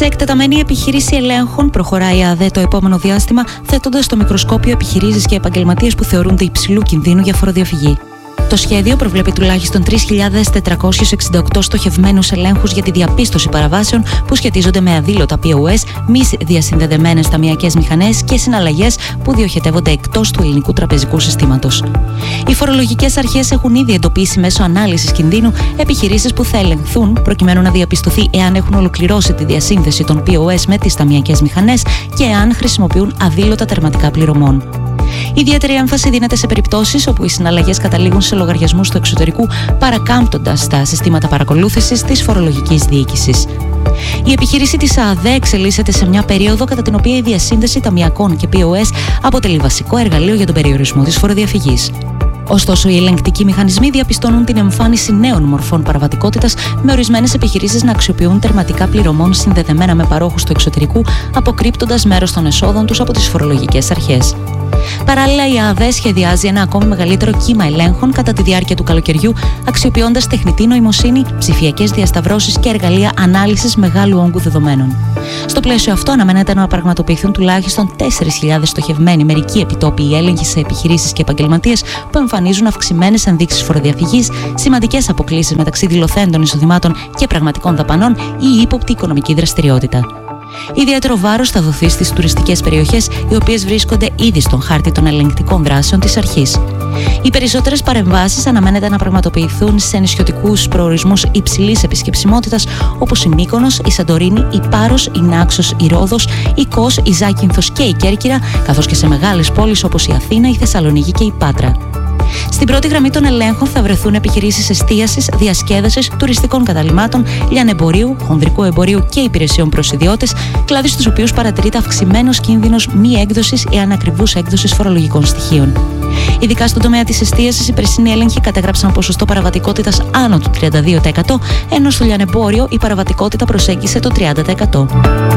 Σε εκτεταμένη επιχείρηση ελέγχων προχωράει η ΑΔΕ το επόμενο διάστημα, θέτοντας στο μικροσκόπιο επιχειρήσεις και επαγγελματίες που θεωρούνται υψηλού κινδύνου για φοροδιαφυγή. Το σχέδιο προβλέπει τουλάχιστον 3.468 στοχευμένους ελέγχους για τη διαπίστωση παραβάσεων που σχετίζονται με αδήλωτα POS, μη διασυνδεδεμένες ταμειακές μηχανές και συναλλαγές που διοχετεύονται εκτός του ελληνικού τραπεζικού συστήματος. Οι φορολογικές αρχές έχουν ήδη εντοπίσει μέσω ανάλυσης κινδύνου επιχειρήσεις που θα ελεγχθούν προκειμένου να διαπιστωθεί εάν έχουν ολοκληρώσει τη διασύνδεση των POS με τις ταμειακές μηχανές και εάν χρησιμοποιούν αδήλωτα τερματικά πληρωμών. Ιδιαίτερη έμφαση δίνεται σε περιπτώσεις όπου οι συναλλαγές καταλήγουν σε λογαριασμούς του εξωτερικού, παρακάμπτοντας τα συστήματα παρακολούθησης της φορολογικής διοίκησης. Η επιχείρηση της ΑΔΕ εξελίσσεται σε μια περίοδο κατά την οποία η διασύνδεση ταμειακών και POS αποτελεί βασικό εργαλείο για τον περιορισμό της φοροδιαφυγής. Ωστόσο, οι ελεγκτικοί μηχανισμοί διαπιστώνουν την εμφάνιση νέων μορφών παραβατικότητας, με ορισμένες επιχειρήσεις να αξιοποιούν τερματικά πληρωμών συνδεδεμένα με παρόχους του εξωτερικού, αποκρύπτοντας μέρος των εσόδων τους από τις φορολογικές αρχές. Παράλληλα, η ΑΔΕ σχεδιάζει ένα ακόμη μεγαλύτερο κύμα ελέγχων κατά τη διάρκεια του καλοκαιριού, αξιοποιώντας τεχνητή νοημοσύνη, ψηφιακές διασταυρώσεις και εργαλεία ανάλυσης μεγάλου όγκου δεδομένων. Στο πλαίσιο αυτό, αναμένεται να πραγματοποιηθούν τουλάχιστον 4.000 στοχευμένοι μερικοί επιτόπιοι έλεγχοι σε επιχειρήσεις και επαγγελματίες που εμφανίζουν αυξημένες ενδείξεις φοροδιαφυγής, σημαντικές αποκλίσεις μεταξύ δηλωθέντων εισοδημάτων και πραγματικών δαπανών ή ύποπτη οικονομική δραστηριότητα. Ιδιαίτερο βάρος θα δοθεί στις τουριστικές περιοχές, οι οποίες βρίσκονται ήδη στον χάρτη των ελεγκτικών δράσεων της αρχής. Οι περισσότερες παρεμβάσεις αναμένεται να πραγματοποιηθούν σε νησιωτικούς προορισμούς υψηλής επισκεψιμότητας, όπως η Μύκονος, η Σαντορίνη, η Πάρος, η Νάξος, η Ρόδος, η Κos, η Ζάκυνθος και η Κέρκυρα, καθώς και σε μεγάλες πόλεις όπως η Αθήνα, η Θεσσαλονίκη και η Πάτρα. Στην πρώτη γραμμή των ελέγχων θα βρεθούν επιχειρήσεις εστίασης, διασκέδασης, τουριστικών καταλυμάτων, λιανεμπορίου, χονδρικού εμπορίου και υπηρεσιών προς ιδιώτες, κλάδοι στους οποίους παρατηρείται αυξημένος κίνδυνος μη έκδοσης ή ανακριβούς έκδοσης φορολογικών στοιχείων. Ειδικά στον τομέα της εστίασης, οι περσινοί έλεγχοι κατέγραψαν ποσοστό παραβατικότητας άνω του 32%, ενώ στο λιανεμπόριο η παραβατικότητα προσέγγισε το 30%.